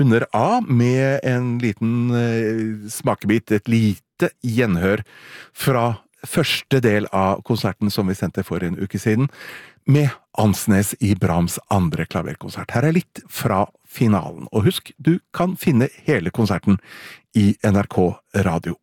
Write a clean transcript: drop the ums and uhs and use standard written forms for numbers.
Under A med en liten smakebit, et lite gjenhør fra første del av konserten som vi sendte for en uke siden, med Ansnes i Brahms andre klaverkonsert. Her litt fra finalen. Og husk, du kan finne hele konserten i NRK Radio.